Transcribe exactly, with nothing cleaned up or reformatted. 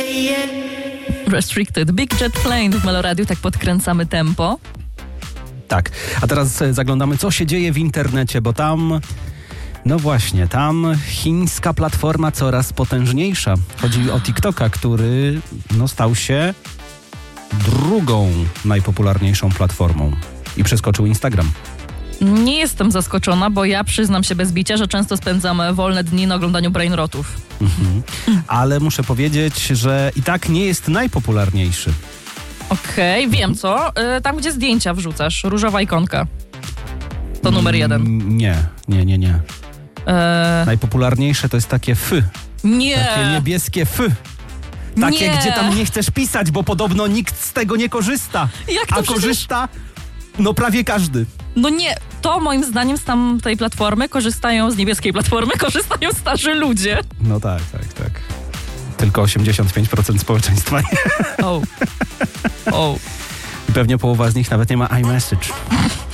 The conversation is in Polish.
Restricted. Big Jet Plane w Meloradiu, tak podkręcamy tempo. Tak, a teraz zaglądamy, co się dzieje w internecie, bo tam, no właśnie, tam chińska platforma coraz potężniejsza. Chodzi o TikToka, który no, stał się drugą najpopularniejszą platformą i przeskoczył Instagram. Nie jestem zaskoczona, bo ja przyznam się bez bicia, że często spędzam wolne dni na oglądaniu brainrotów. Mhm. Ale muszę powiedzieć, że i tak nie jest najpopularniejszy. Okej, okay, wiem co. Yy, tam, gdzie zdjęcia wrzucasz, różowa ikonka. To numer jeden. Mm, nie, nie, nie, nie. Yy... Najpopularniejsze to jest takie F. Nie. Takie niebieskie F. Takie, nie. gdzie tam nie chcesz pisać, bo podobno nikt z tego nie korzysta. Jak to A przecież... korzysta no prawie każdy. No nie, to moim zdaniem z tamtej platformy korzystają, z niebieskiej platformy korzystają starzy ludzie. No tak, tak, tak. Tylko osiemdziesiąt pięć procent społeczeństwa nie. O. O. I pewnie połowa z nich nawet nie ma iMessage.